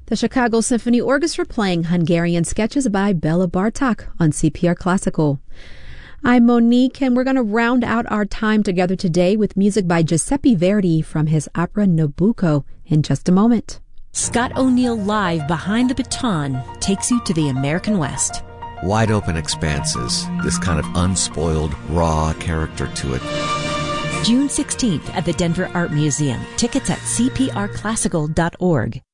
The Chicago Symphony Orchestra playing Hungarian Sketches by Bela Bartok on CPR Classical. I'm Monique, and we're going to round out our time together today with music by Giuseppe Verdi from his opera Nabucco in just a moment. Scott O'Neill Live Behind the Baton takes you to the American West. Wide open expanses, this kind of unspoiled, raw character to it. June 16th at the Denver Art Museum. Tickets at cprclassical.org.